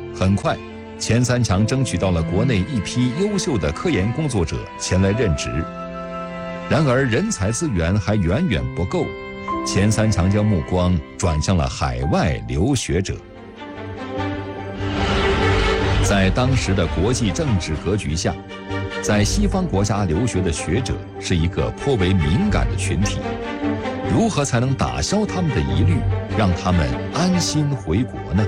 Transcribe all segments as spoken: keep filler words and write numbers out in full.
很快，钱三强争取到了国内一批优秀的科研工作者前来任职。然而，人才资源还远远不够，钱三强将目光转向了海外留学者。在当时的国际政治格局下，在西方国家留学的学者是一个颇为敏感的群体，如何才能打消他们的疑虑，让他们安心回国呢？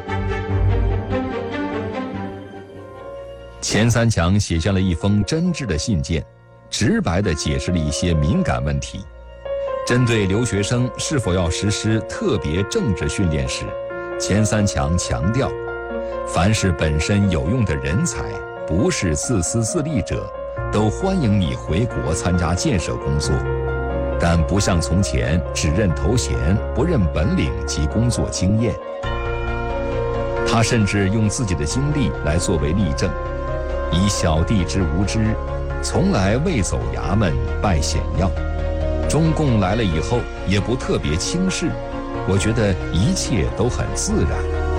钱三强写下了一封真挚的信件，直白地解释了一些敏感问题。针对留学生是否要实施特别政治训练时，钱三强强调，凡是本身有用的人才，不是自私自利者，都欢迎你回国参加建设工作，但不像从前只认头衔不认本领及工作经验。他甚至用自己的经历来作为例证，以小弟之无知，从来未走衙门拜显要，中共来了以后也不特别轻视，我觉得一切都很自然。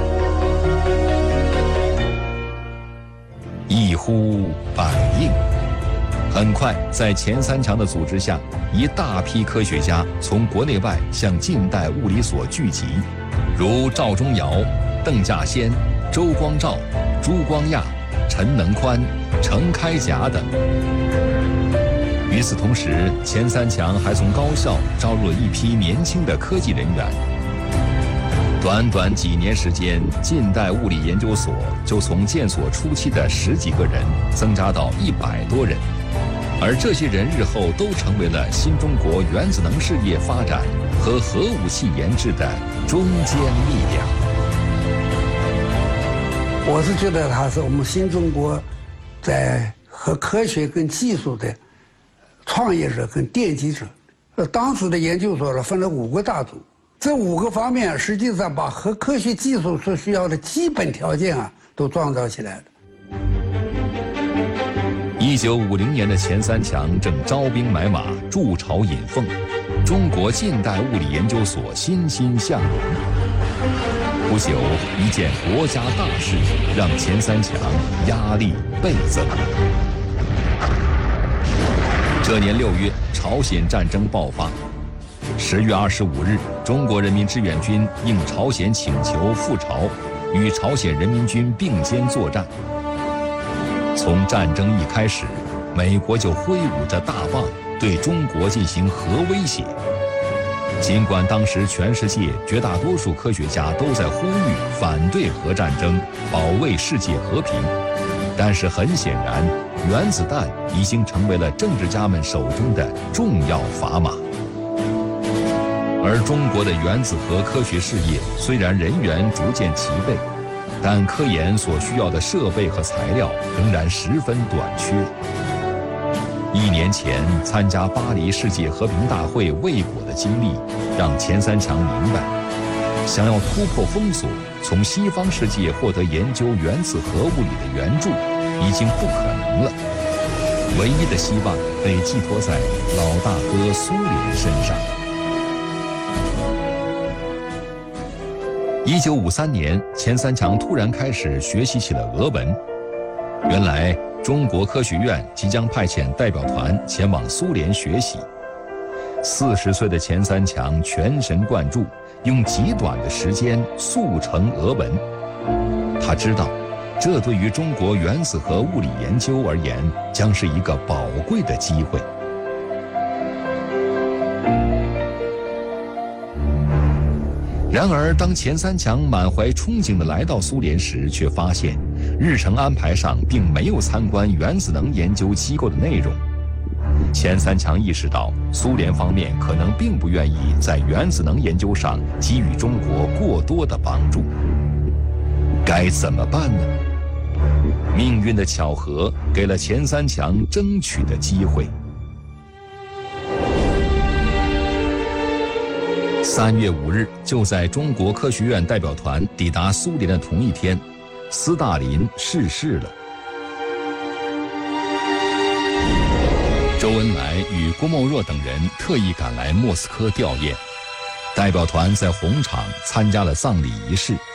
一呼百应，很快在钱三强的组织下，一大批科学家从国内外向近代物理所聚集，如赵忠尧、邓稼先、周光召、朱光亚、陈能宽、程开甲等。与此同时，钱三强还从高校招入了一批年轻的科技人员。短短几年时间，近代物理研究所就从建所初期的十几个人增加到一百多人，而这些人日后都成为了新中国原子能事业发展和核武器研制的中坚力量。 我是觉得他是我们新中国在和科学跟技术的创业者跟奠基者。呃，当时的研究所呢分了五个大组，这五个方面实际上把和科学技术所需要的基本条件啊都创造起来了。 一九五零年的钱三强正招兵买马，筑巢引凤，中国近代物理研究所欣欣向荣。不久，一件国家大事让钱三强压力倍增。这年六月，朝鲜战争爆发。十月二十五日，中国人民志愿军应朝鲜请求赴朝，与朝鲜人民军并肩作战。从战争一开始，美国就挥舞着大棒对中国进行核威胁。尽管当时全世界绝大多数科学家都在呼吁反对核战争，保卫世界和平，但是很显然，原子弹已经成为了政治家们手中的重要砝码。而中国的原子核科学事业虽然人员逐渐齐备，但科研所需要的设备和材料仍然十分短缺。一年前参加巴黎世界和平大会未果的经历，让钱三强明白，想要突破封锁，从西方世界获得研究原子核物理的援助，已经不可能了。唯一的希望被寄托在老大哥苏联身上。一九五三年，钱三强突然开始学习起了俄文。原来，中国科学院即将派遣代表团前往苏联学习。四十岁的钱三强全神贯注，用极短的时间速成俄文。他知道，这对于中国原子核物理研究而言，将是一个宝贵的机会。然而，当钱三强满怀憧憬地来到苏联时，却发现日程安排上并没有参观原子能研究机构的内容。钱三强意识到，苏联方面可能并不愿意在原子能研究上给予中国过多的帮助。该怎么办呢？命运的巧合给了钱三强争取的机会。三月五日，就在中国科学院代表团抵达苏联的同一天，斯大林逝世了。周恩来与郭沫若等人特意赶来莫斯科吊唁，代表团在红场参加了葬礼仪式。